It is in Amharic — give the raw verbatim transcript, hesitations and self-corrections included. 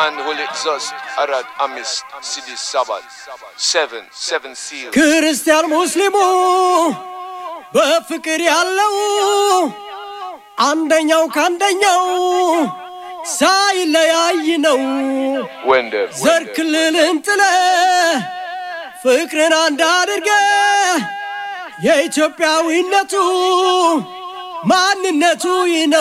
and Holy Exhaust Arad Amis Sidi Sabbath seven seven seals ክርስቲያን ሙስሊሙ በፍቅር ያለው አንደኛው ካንደኛው ሳይለያይ ነው ዘር ክልልን ጥለ ፍቅርን አንድ አድርገ የኢትዮጵያዊነቱ ማንነቱ